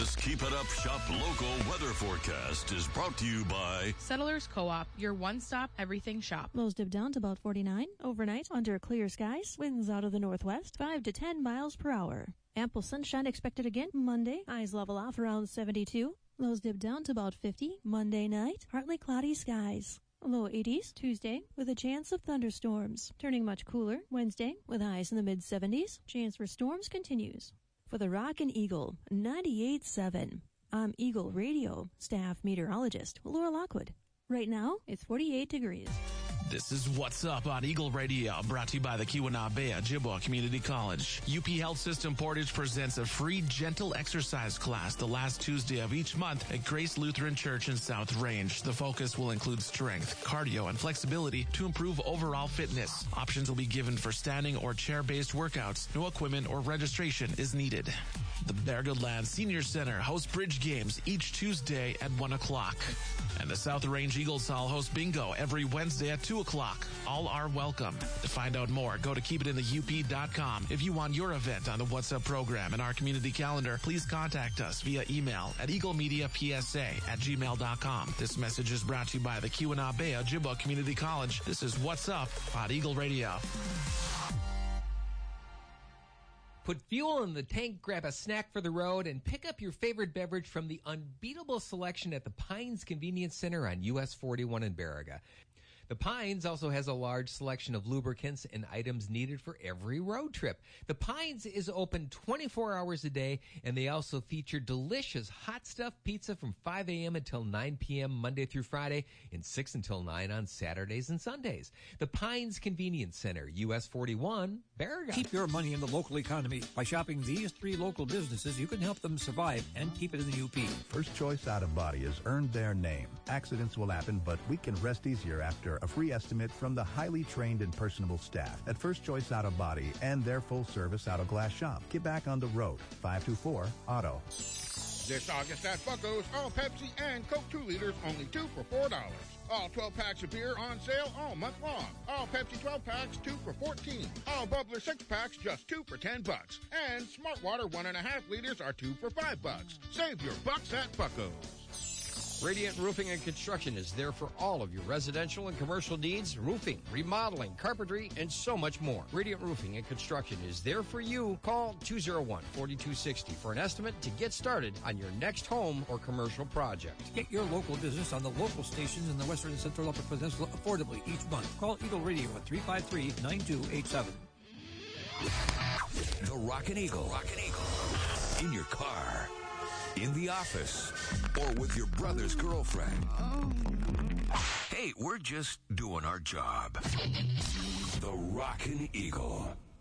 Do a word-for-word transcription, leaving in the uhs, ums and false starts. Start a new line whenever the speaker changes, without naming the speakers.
This Keep It Up Shop Local weather forecast is brought to you by
Settlers Co-op, your one-stop everything shop.
Lows dip down to about forty-nine. Overnight, under clear skies, winds out of the northwest, five to ten miles per hour. Ample sunshine expected again Monday. Highs level off around seventy-two. Lows dip down to about fifty. Monday night, partly cloudy skies. Low eighties Tuesday with a chance of thunderstorms. Turning much cooler Wednesday with highs in the mid-seventies. Chance for storms continues. For the Rockin' Eagle, ninety-eight point seven. I'm Eagle Radio staff meteorologist Laura Lockwood. Right now, it's forty-eight degrees.
This is What's Up on Eagle Radio, brought to you by the Keweenaw Ojibwa Community College. U P Health System Portage presents a free gentle exercise class the last Tuesday of each month at Grace Lutheran Church in South Range. The focus will include strength, cardio, and flexibility to improve overall fitness. Options will be given for standing or chair-based workouts. No equipment or registration is needed. The Beargoodland Senior Center hosts bridge games each Tuesday at one o'clock. And the South Range Eagles Hall hosts bingo every Wednesday at two o'clock. All are welcome. To find out more, go to keep it in the U P dot com. If you want your event on the What's Up program and our community calendar, please contact us via email at eaglemediapsa at gmail dot com. This message is brought to you by the Keweenaw Ojibwa Community College. This is What's Up on Eagle Radio.
Put fuel in the tank, grab a snack for the road, and pick up your favorite beverage from the unbeatable selection at the Pines Convenience Center on U S forty-one in Baraga. The Pines also has a large selection of lubricants and items needed for every road trip. The Pines is open twenty-four hours a day, and they also feature delicious hot stuff pizza from five a.m. until nine p.m. Monday through Friday and six until nine on Saturdays and Sundays. The Pines Convenience Center, U S forty-one, Baraga.
Keep your money in the local economy. By shopping these three local businesses, you can help them survive and keep it in the U P.
First Choice Auto Body has earned their name. Accidents will happen, but we can rest easier after a free estimate from the highly trained and personable staff at First Choice Auto Body and their full-service auto glass shop. Get back on the road. five two four auto.
This August at Bucko's, all Pepsi and Coke two liters only two for four dollars. All twelve packs of beer on sale all month long. All Pepsi twelve packs two for fourteen. All Bubbler six packs just two for ten bucks. And Smart Water one and a half liters are two for five bucks. Save your bucks at Bucko's.
Radiant Roofing and Construction is there for all of your residential and commercial needs, roofing, remodeling, carpentry, and so much more. Radiant Roofing and Construction is there for you. Call two oh one, four two six oh for an estimate to get started on your next home or commercial project.
Get your local business on the local stations in the Western and Central Upper Peninsula affordably each month. Call Eagle Radio at three five three, nine two eight seven.
The Rockin' Eagle. Rockin' Eagle. In your car, in the office, or with your brother's girlfriend. Hey, we're just doing our job. The Rockin' Eagle.